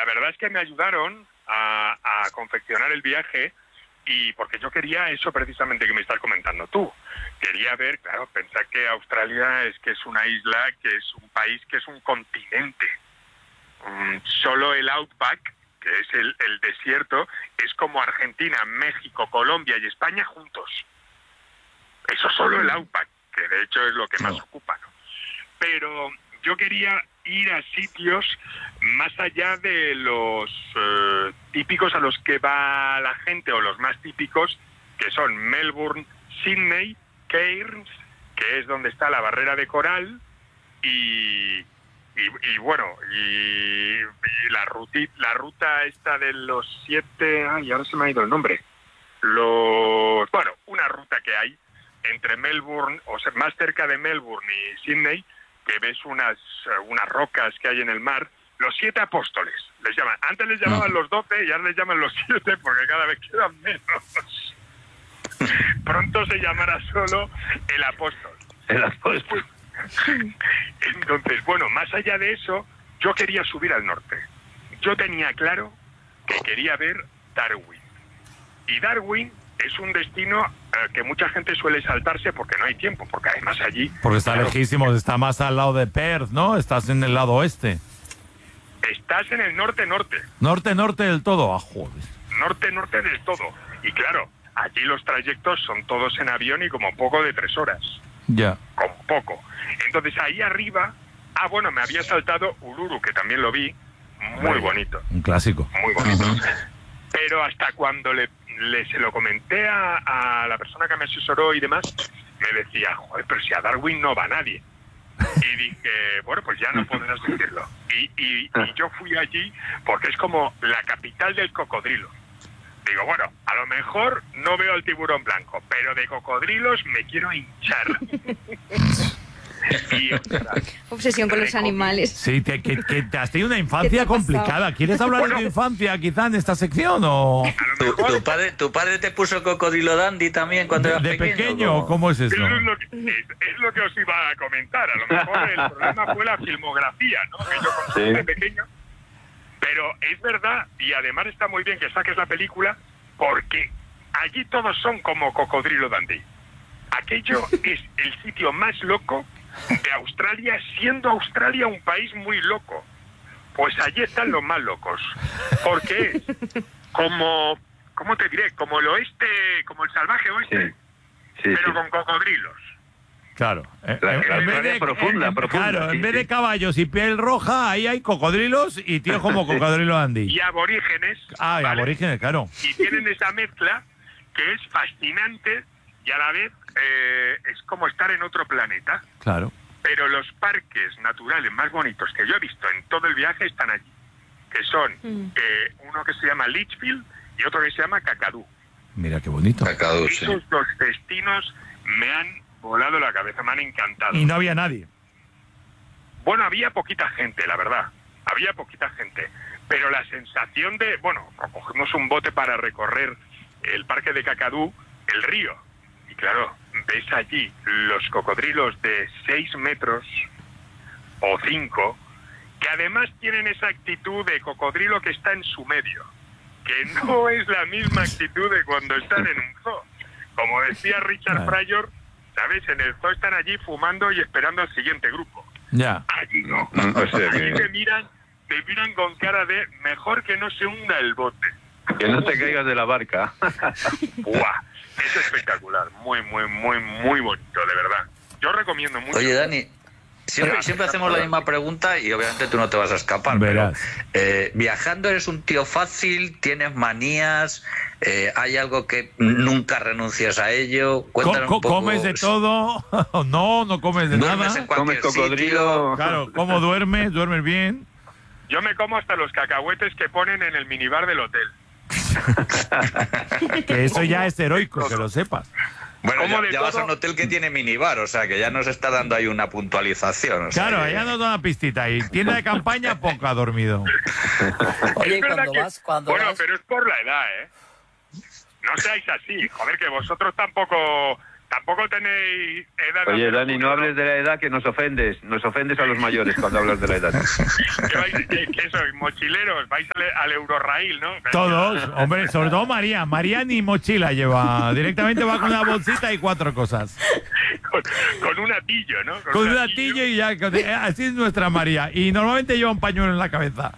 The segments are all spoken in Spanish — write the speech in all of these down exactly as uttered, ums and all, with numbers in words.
la verdad es que me ayudaron a, a confeccionar el viaje, y porque yo quería eso precisamente que me estás comentando tú. Quería ver, claro, pensar que Australia es que es una isla, que es un país, que es un continente. Um, solo el Outback, que es el, el desierto, es como Argentina, México, Colombia y España juntos. Eso solo el Outback, que de hecho es lo que más ocupa, ¿no? Pero yo quería ir a sitios más allá de los eh, típicos a los que va la gente, o los más típicos, que son Melbourne, Sydney, Cairns, que es donde está la barrera de coral, y, y, y bueno, y, y la, ruti, la ruta esta de los siete... Ay, ahora se me ha ido el nombre. Los, bueno, una ruta que hay entre Melbourne, o sea, más cerca de Melbourne y Sydney, que ves unas, unas rocas que hay en el mar, los siete apóstoles, les llaman. Antes les llamaban los doce y ahora les llaman los siete porque cada vez quedan menos. Pronto se llamará solo el apóstol. El apóstol. Entonces, bueno, más allá de eso, yo quería subir al norte. Yo tenía claro que quería ver Darwin. Y Darwin es un destino eh, que mucha gente suele saltarse porque no hay tiempo, porque además allí... Porque está claro, lejísimos, está más al lado de Perth, ¿no? Estás en el lado oeste. Estás en el norte-norte. Norte-norte del todo, ah, joder. Norte-norte del todo. Y claro, allí los trayectos son todos en avión y como poco de tres horas. Ya. Como poco. Entonces ahí arriba... Ah, bueno, me había saltado Uluru, que también lo vi. Muy bonito. Un clásico. Muy bonito. Uh-huh. Pero hasta cuando le, le se lo comenté a, a la persona que me asesoró y demás, me decía, joder, pero si a Darwin no va nadie. Y dije, bueno, pues ya no podrás decirlo. Y, y, y yo fui allí porque es como la capital del cocodrilo. Digo, bueno, a lo mejor no veo el tiburón blanco, pero de cocodrilos me quiero hinchar. Y, obsesión con los animales. Sí, que, que, que te has tenido una infancia complicada. ¿Quieres hablar bueno, de tu infancia quizá en esta sección o...? ¿Tu, tu, padre, ¿Tu padre te puso cocodrilo dandy también cuando de, eras de pequeño? ¿De pequeño? ¿Cómo, ¿Cómo es eso? Es lo, que, es, es lo que os iba a comentar. A lo mejor el problema fue la filmografía, ¿no? Que yo conocí de pequeño. Pero es verdad, y además está muy bien que saques la película, porque allí todos son como cocodrilo dandy. Aquello es el sitio más loco de Australia, siendo Australia un país muy loco. Pues allí están los más locos. Porque es como, ¿cómo te diré? Como el oeste, como el salvaje oeste, sí, sí, pero sí. con cocodrilos. Claro. La, la en vez de, profunda, en, profunda. Claro, sí, en vez sí. de caballos y piel roja, ahí hay cocodrilos y tíos como cocodrilo Andy. Y aborígenes. Ah, y ¿vale? aborígenes, claro. Y tienen esa mezcla que es fascinante y a la vez eh, es como estar en otro planeta. Claro. Pero los parques naturales más bonitos que yo he visto en todo el viaje están allí. Que son mm. eh, uno que se llama Litchfield y otro que se llama Kakadu. Mira qué bonito. Kakadu, sí. Esos dos destinos me han volado la cabeza, me han encantado. Y no había nadie. Bueno, había poquita gente, la verdad. Había poquita gente. Pero la sensación de, bueno, cogemos un bote para recorrer el parque de Kakadu, el río. Y claro, ves allí los cocodrilos de seis metros o cinco, que además tienen esa actitud de cocodrilo que está en su medio, que no es la misma actitud de cuando están en un zoo. Como decía Richard Pryor, ¿sabes? En el zoo están allí fumando y esperando al siguiente grupo. Ya. Allí no. O sea que... Allí te miran, te miran con cara de mejor que no se hunda el bote. Que no te caigas de la barca. ¡Buah! Es espectacular, muy, muy, muy, muy bonito, de verdad. Yo recomiendo mucho. Oye, Dani, siempre, siempre hacemos la misma pregunta y obviamente tú no te vas a escapar. Verás. Pero, eh, viajando eres un tío fácil, tienes manías, eh, hay algo que nunca renuncias a ello. Cuéntanos Co un poco. ¿Comes de todo? No, no comes de ¿Duermes nada. En ¿Comes cocodrilo? Claro, ¿cómo duermes? ¿Duermes bien? Yo me como hasta los cacahuetes que ponen en el minibar del hotel. Que eso ya es heroico, que lo sepas. Bueno, ya, ya vas a un hotel que tiene minibar, o sea, que ya nos está dando ahí una puntualización. O sea, claro, que... ya nos da una pistita ahí. Tienda de campaña, poco ha dormido. Oye, es cuando que... vas, cuando Bueno, vas... pero es por la edad, ¿eh? No seáis así, joder, que vosotros tampoco tampoco tenéis edad. Oye, Dani, no hables de la edad, que nos ofendes. Nos ofendes a los mayores cuando hablas de la edad. ¿Qué, vais, qué, qué sois? ¿Mochileros? ¿Vais al, al Eurorail, no? Todos, hombre, sobre todo María. María ni mochila lleva. Directamente va con una bolsita y cuatro cosas. Con, con un atillo, ¿no? Con, con un atillo y ya. Con, así es nuestra María. Y normalmente lleva un pañuelo en la cabeza.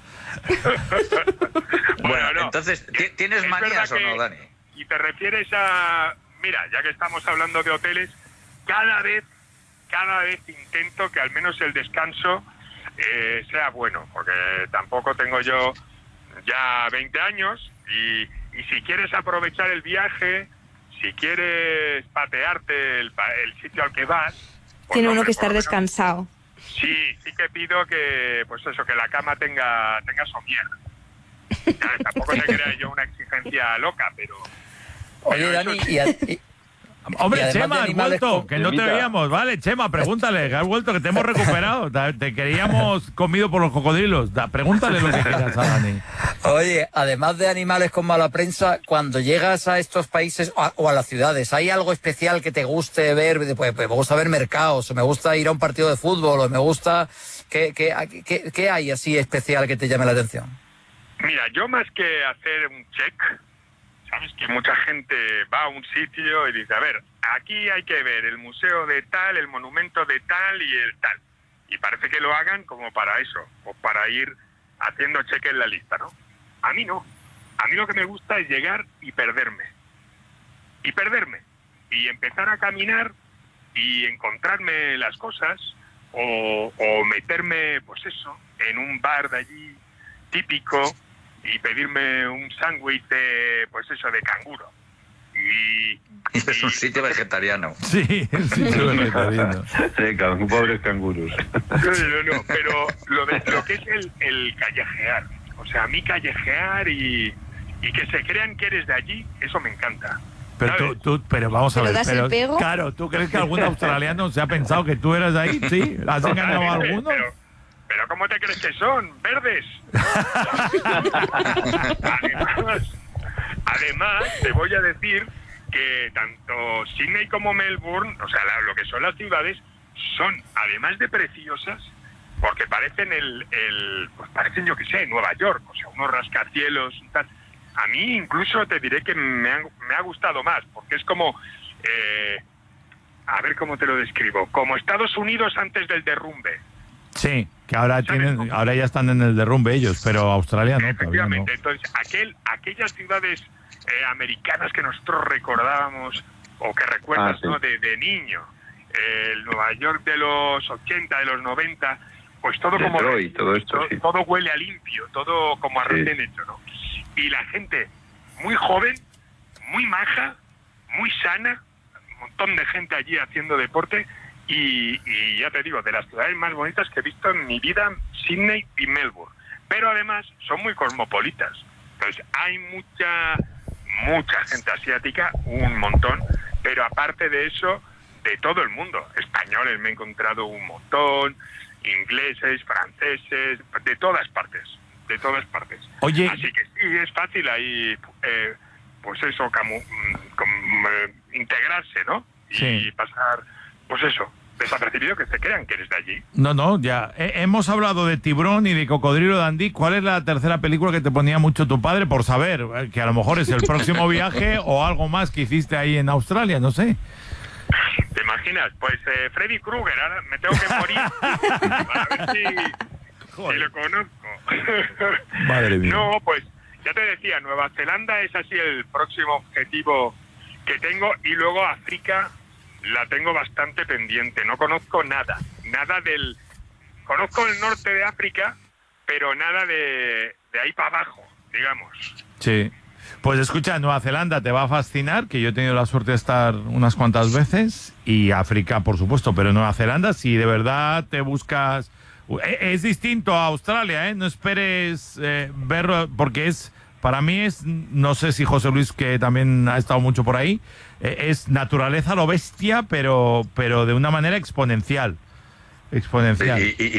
Bueno, no. Entonces, ¿tienes es manías o no, Dani? Y te refieres a... Mira, ya que estamos hablando de hoteles, cada vez, cada vez intento que al menos el descanso eh, sea bueno, porque tampoco tengo yo ya veinte años y, y si quieres aprovechar el viaje, si quieres patearte el, el sitio al que vas... Pues tiene hombre, uno que estar menos, descansado. Sí, sí que pido que, pues eso, que la cama tenga, tenga somier. Ya, tampoco te crea yo una exigencia loca, pero... Oye, Dani, y, a, y, Hombre, y Chema, has vuelto, con... que no te veíamos. Vale, Chema, pregúntale, que has vuelto, que te hemos recuperado. Te queríamos comido por los cocodrilos. Da, pregúntale lo que quieras a Dani. Oye, además de animales con mala prensa, cuando llegas a estos países o a, o a las ciudades, ¿hay algo especial que te guste ver? Pues, pues, me gusta ver mercados, o me gusta ir a un partido de fútbol, o me gusta... ¿Qué, qué, qué, qué hay así especial que te llame la atención? Mira, yo más que hacer un check... Sabes que mucha gente va a un sitio y dice, a ver, aquí hay que ver el museo de tal, el monumento de tal y el tal. Y parece que lo hagan como para eso, o para ir haciendo cheque en la lista, ¿no? A mí no. A mí lo que me gusta es llegar y perderme. Y perderme. Y empezar a caminar y encontrarme las cosas, o, o meterme, pues eso, en un bar de allí típico, y pedirme un sándwich de, pues eso, de canguro. Y, y es un sitio vegetariano. Sí, es un sitio vegetariano. Sí, can, pobres canguros. No, no, no, pero lo, de, lo que es el, el callejear. O sea, a mí callejear y, y que se crean que eres de allí, eso me encanta. Pero tú, tú, pero vamos a ver, das pero, el pego? Claro, ¿tú crees que algún australiano se ha pensado que tú eras de ahí? Sí, ¿has engañado a alguno? Pero, ¿Pero cómo te crees que son? ¿Verdes? además, además, te voy a decir que tanto Sydney como Melbourne, o sea, la, lo que son las ciudades, son, además de preciosas, porque parecen el, el pues parecen, yo que sé, Nueva York, o sea, unos rascacielos, tal. A mí incluso te diré que me ha, me ha gustado más, porque es como, eh, a ver cómo te lo describo, como Estados Unidos antes del derrumbe. Sí, que ahora tienen, ahora ya están en el derrumbe ellos, pero Australia no, efectivamente, todavía no. Entonces, aquel, aquellas ciudades eh, americanas que nosotros recordábamos, o que recuerdas, ah, sí. ¿no? de, de niño, eh, el Nueva York de los ochenta, de los noventa, pues todo como... Detroit, todo esto, todo, sí. todo huele a limpio, todo como a recién hecho, ¿no? Y la gente muy joven, muy maja, muy sana, un montón de gente allí haciendo deporte. Y, y ya te digo, de las ciudades más bonitas que he visto en mi vida, Sydney y Melbourne. Pero además son muy cosmopolitas. Entonces hay mucha, mucha gente asiática, un montón, pero aparte de eso, de todo el mundo. Españoles me he encontrado un montón, ingleses, franceses, de todas partes, de todas partes. Oye. Así que sí, es fácil ahí, eh, pues eso, como, como eh, integrarse, ¿no? Y sí. pasar... Pues eso, desapercibido, que se crean que eres de allí. No, no, ya. Eh, hemos hablado de Tiburón y de Cocodrilo Dundee. ¿Cuál es la tercera película que te ponía mucho tu padre por saber? Eh, que a lo mejor es el próximo viaje o algo más que hiciste ahí en Australia, no sé. ¿Te imaginas? Pues eh, Freddy Krueger, ahora me tengo que morir para ver si, si lo conozco. Madre mía. No, pues ya te decía, Nueva Zelanda es así el próximo objetivo que tengo, y luego África la tengo bastante pendiente. No conozco nada, nada del... Conozco el norte de África, pero nada de, de ahí para abajo, digamos. Sí. Pues escucha, Nueva Zelanda te va a fascinar, que yo he tenido la suerte de estar unas cuantas veces, y África, por supuesto, pero Nueva Zelanda, si de verdad te buscas... Es distinto a Australia, ¿eh? No esperes eh, verlo, porque es... Para mí es, no sé si José Luis, que también ha estado mucho por ahí, eh, es naturaleza lo bestia, pero pero de una manera exponencial. Exponencial. Y, y,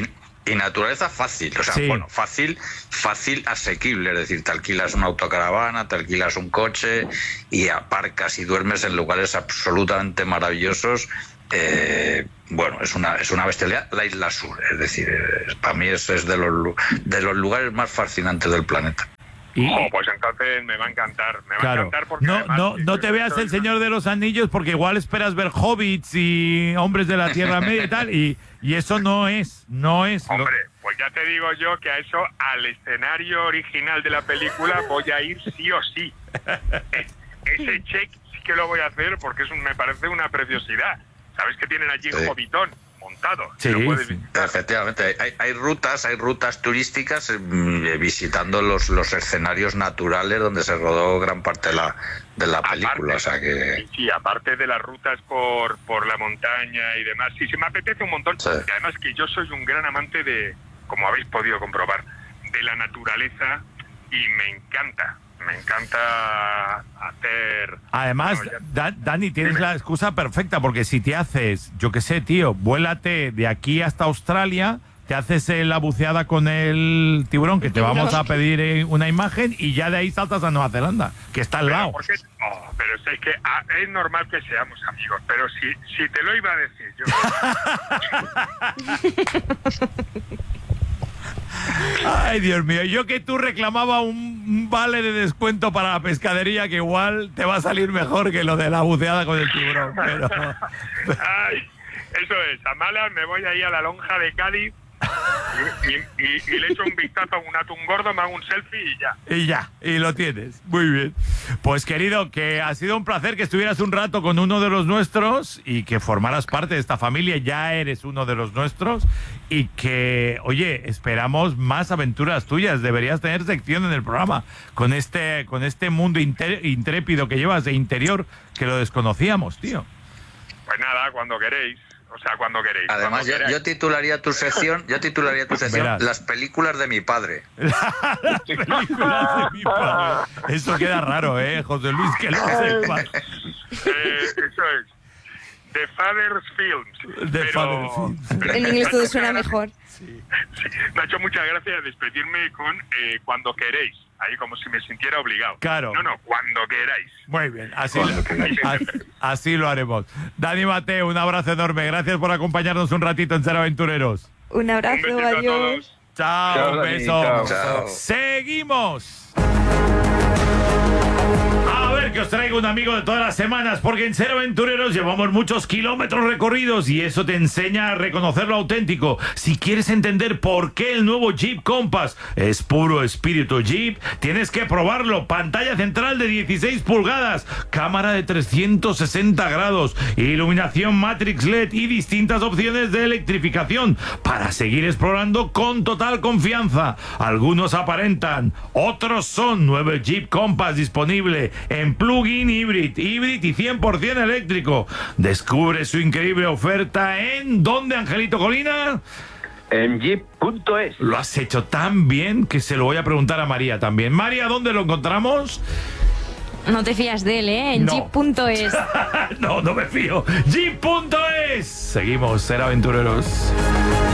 Y naturaleza fácil, o sea, Sí. bueno, fácil, fácil, asequible, es decir, te alquilas una autocaravana, te alquilas un coche y aparcas y duermes en lugares absolutamente maravillosos. Eh, bueno, es una es una bestialidad. La Isla Sur, es decir, eh, para mí es, es de los lu- de los lugares más fascinantes del planeta. Y, Oh, pues entonces me va a encantar, me va a claro, encantar porque no, además, no, no te veas El Señor de los Anillos porque igual esperas ver hobbits y hombres de la Tierra Media y tal, y, y eso no es, no es. lo- Hombre, pues ya te digo yo que a eso, al escenario original de la película, voy a ir sí o sí. E- Ese check sí que lo voy a hacer porque es un, me parece una preciosidad. ¿Sabes que tienen allí Sí. un hobitón montado? Sí, Lo puedes sí. visitar. Efectivamente, hay, hay rutas, hay rutas turísticas eh, mm, visitando los, los escenarios naturales donde se rodó gran parte de la, de la película, o sea que... Sí, sí, aparte de las rutas por, por la montaña y demás. Sí, sí, me apetece un montón. Sí. Y además que yo soy un gran amante de, como habéis podido comprobar, de la naturaleza y me encanta, me encanta hacer... Además, Bueno, ya- Da- Dani, tienes Dime. la excusa perfecta porque si te haces, yo qué sé, tío, vuélate de aquí hasta Australia, te haces eh, la buceada con el tiburón, que te vamos a pedir eh, una imagen, y ya de ahí saltas a Nueva Zelanda, que está al Pero, lado. ¿por qué? Oh, pero es que ah, es normal que seamos amigos, pero si, si te lo iba a decir yo... Ay, Dios mío, yo que tú reclamaba un, un vale de descuento para la pescadería que igual te va a salir mejor que lo de la buceada con el tiburón, pero... Ay, eso es, a malas me voy ahí a la lonja de Cádiz y, y- y- y le echo un vistazo a un atún gordo, me hago un selfie y ya. Y ya, y lo tienes. Muy bien. Pues querido, que ha sido un placer que estuvieras un rato con uno de los nuestros y que formaras parte de esta familia. Ya eres uno de los nuestros y que, oye, esperamos más aventuras tuyas. Deberías tener sección en el programa con este, con este mundo inter- intrépido que llevas de interior que lo desconocíamos, tío. Pues nada, cuando queréis, o sea, cuando queréis. Además, cuando yo, queráis. yo titularía tu sección, yo titularía tu sección Verás. Las películas de mi padre. Las películas de mi padre. Eso queda raro, ¿eh, José Luis? Que lo sepas. Eh, eso es. The Father's Films. The Pero- Father's Films. pero En me inglés ha todo hecho suena mucha mejor. gracia- sí, me ha hecho muchas gracias despedirme con eh, cuando queréis. Ahí como si me sintiera obligado. Claro. No, no, cuando queráis. Muy bien, así, así, así lo haremos. Dani Mateo, un abrazo enorme. Gracias por acompañarnos un ratito en Ser Aventureros. Un Un abrazo, besito a adiós. todos. Chao, Chao, un Dani, beso. chao. Chao. Seguimos. A ver, que os traigo un amigo de todas las semanas, porque en Ser Aventureros llevamos muchos kilómetros recorridos y eso te enseña a reconocer lo auténtico. Si quieres entender por qué el nuevo Jeep Compass es puro espíritu Jeep, tienes que probarlo. Pantalla central de dieciséis pulgadas, cámara de trescientos sesenta grados, iluminación Matrix L E D y distintas opciones de electrificación para seguir explorando con total confianza. Algunos aparentan, otros son. Nuevo Jeep Compass disponible en plug-in hybrid, hybrid y cien por ciento eléctrico. Descubre su increíble oferta en ¿dónde, Angelito Colina? En jeep punto es. Lo has hecho tan bien que se lo voy a preguntar a María también. María, ¿dónde lo encontramos? No te fías de él, ¿eh? En No. jeep punto es. No, no me fío. Jeep punto es. Seguimos, Ser Aventureros.